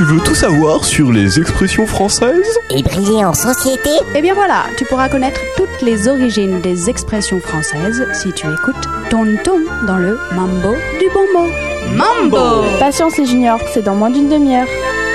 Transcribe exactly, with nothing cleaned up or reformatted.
tu veux tout savoir sur les expressions françaises? Et briller en société? Eh bien voilà, tu pourras connaître toutes les origines des expressions françaises si tu écoutes Tonton dans le Mambo du bon mot. Mambo! Patience les juniors, c'est dans moins d'une demi-heure.